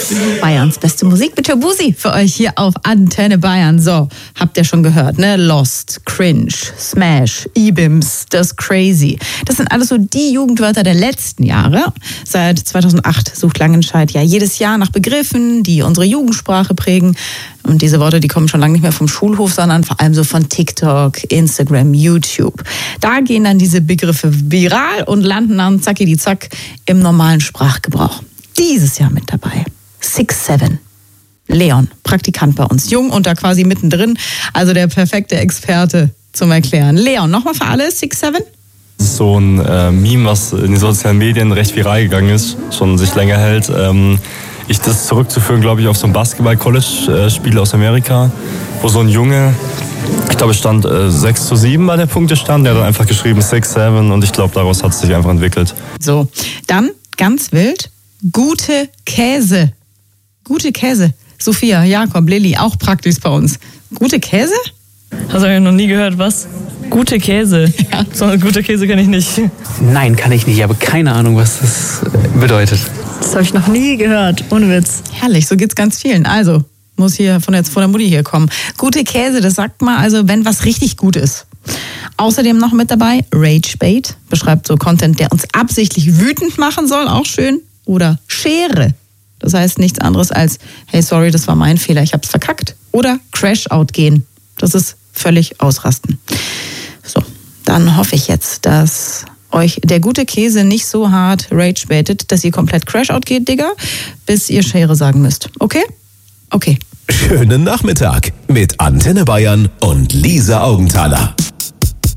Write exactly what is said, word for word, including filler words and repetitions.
Bayerns beste Musik mit Tobusi für euch hier auf Antenne Bayern. So, habt ihr schon gehört, ne? Lost, Cringe, Smash, E-Bims, das Crazy. Das sind alles so die Jugendwörter der letzten Jahre. Seit zweitausendacht sucht Langenscheidt ja jedes Jahr nach Begriffen, die unsere Jugendsprache prägen. Und diese Worte, die kommen schon lange nicht mehr vom Schulhof, sondern vor allem so von TikTok, Instagram, YouTube. Da gehen dann diese Begriffe viral und landen dann zacki die zack im normalen Sprachgebrauch. Dieses Jahr mit dabei six seven. Leon, Praktikant bei uns, jung und da quasi mittendrin, also der perfekte Experte zum Erklären. Leon, nochmal für alle, six seven? Das ist so ein äh, Meme, was in den sozialen Medien recht viral gegangen ist, schon sich länger hält. Ähm, ich das zurückzuführen, glaube ich, auf so ein Basketball-College-Spiel aus Amerika, wo so ein Junge, ich glaube, es stand äh, sechs zu sieben bei der Punktestand, der hat dann einfach geschrieben six seven und ich glaube, daraus hat es sich einfach entwickelt. So, dann ganz wild, gute Käse. Gute Käse. Sophia, Jakob, Lilly, auch praktisch bei uns. Gute Käse? Das habe ich noch nie gehört, was? Gute Käse. Ja. So einen guten Käse kann ich nicht. Nein, kann ich nicht. Ich habe keine Ahnung, was das bedeutet. Das habe ich noch nie gehört. Ohne Witz. Herrlich, so geht's ganz vielen. Also, muss hier von der, von der Mutti hier kommen. Gute Käse, das sagt man also, wenn was richtig gut ist. Außerdem noch mit dabei Ragebait. Beschreibt so Content, der uns absichtlich wütend machen soll. Auch schön. Oder Schere. Das heißt nichts anderes als, hey, sorry, das war mein Fehler, ich hab's verkackt. Oder Crash-Out gehen. Das ist völlig ausrasten. So, dann hoffe ich jetzt, dass euch der gute Käse nicht so hart rage-baitet, dass ihr komplett Crash-Out geht, Digga, bis ihr Schere sagen müsst. Okay? Okay. Schönen Nachmittag mit Antenne Bayern und Lisa Augenthaler.